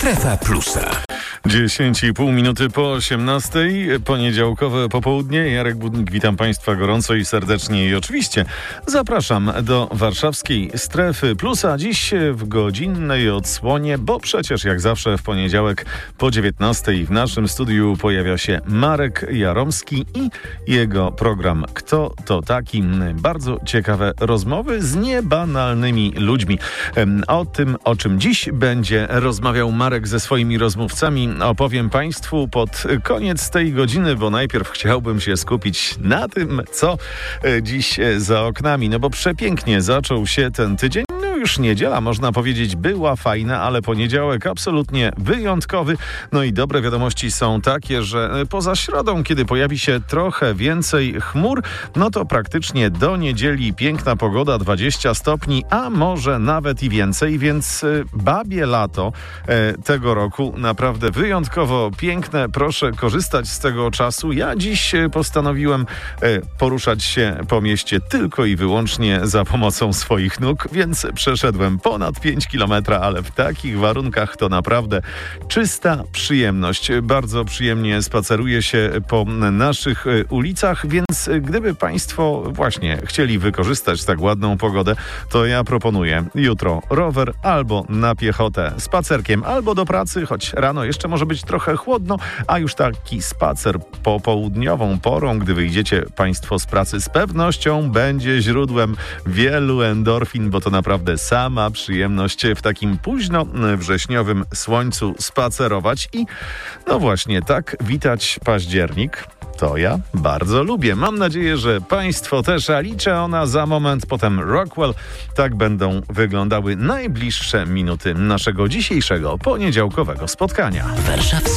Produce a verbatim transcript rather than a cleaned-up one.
Strefa Plusa. dziesięć i pół minuty po osiemnastej, poniedziałkowe popołudnie. Jarek Budnik, witam Państwa gorąco i serdecznie i oczywiście zapraszam do warszawskiej Strefy Plusa. Dziś w godzinnej odsłonie, bo przecież jak zawsze w poniedziałek po dziewiętnastej w naszym studiu pojawia się Marek Jaromski i jego program Kto to taki? Bardzo ciekawe rozmowy z niebanalnymi ludźmi. O tym, o czym dziś będzie rozmawiał Marek ze swoimi rozmówcami, opowiem Państwu pod koniec tej godziny, bo najpierw chciałbym się skupić na tym, co dziś za oknami. No bo przepięknie zaczął się ten tydzień. No już niedziela, można powiedzieć, była fajna, ale poniedziałek absolutnie wyjątkowy. No i dobre wiadomości są takie, że poza środą, kiedy pojawi się trochę więcej chmur, no to praktycznie do niedzieli piękna pogoda, dwadzieścia stopni, a może nawet i więcej, więc babie lato tego roku naprawdę wyjątkowo piękne. Proszę korzystać z tego czasu. Ja dziś postanowiłem poruszać się po mieście tylko i wyłącznie za pomocą swoich nóg, więc przeszedłem ponad pięć kilometrów, ale w takich warunkach to naprawdę czysta przyjemność. Bardzo przyjemnie spaceruje się po naszych ulicach, więc gdyby Państwo właśnie chcieli wykorzystać tak ładną pogodę, to ja proponuję jutro rower albo na piechotę spacerkiem, albo do pracy, choć rano jeszcze może być trochę chłodno, a już taki spacer popołudniową porą, gdy wyjdziecie Państwo z pracy, z pewnością będzie źródłem wielu endorfin, bo to naprawdę sama przyjemność w takim późno wrześniowym słońcu spacerować i no właśnie tak witać październik. To ja bardzo lubię. Mam nadzieję, że Państwo też, a liczę ona za moment, potem Rockwell. Tak będą wyglądały najbliższe minuty naszego dzisiejszego poniedziałkowego spotkania.